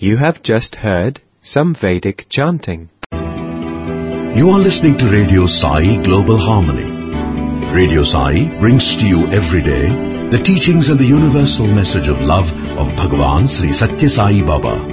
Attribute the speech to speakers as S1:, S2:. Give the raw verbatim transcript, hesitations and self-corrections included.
S1: You have just heard some Vedic chanting.
S2: You are listening to Radio Sai Global Harmony. Radio Sai brings to you every day the teachings and the universal message of love of Bhagavan Sri Satya Sai Baba.